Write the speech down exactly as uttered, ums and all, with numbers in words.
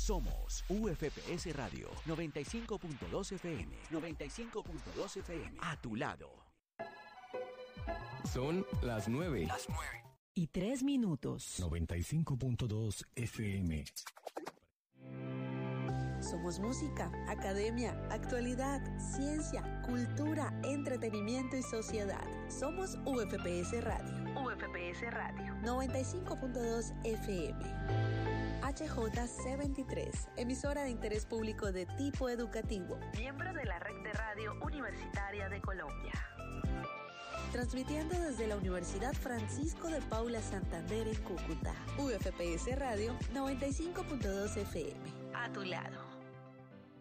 Somos U F P S Radio noventa y cinco punto dos F M. noventa y cinco punto dos F M. A tu lado. Son las nueve. Las nueve. Y tres minutos. noventa y cinco punto dos F M. Somos música, academia, actualidad, ciencia, cultura, entretenimiento y sociedad. Somos U F P S Radio. U F P S Radio. noventa y cinco punto dos F M. H J C veintitrés, emisora de interés público de tipo educativo. Miembro de la Red de Radio Universitaria de Colombia. Transmitiendo desde la Universidad Francisco de Paula Santander en Cúcuta. U F P S Radio noventa y cinco punto dos F M. A tu lado.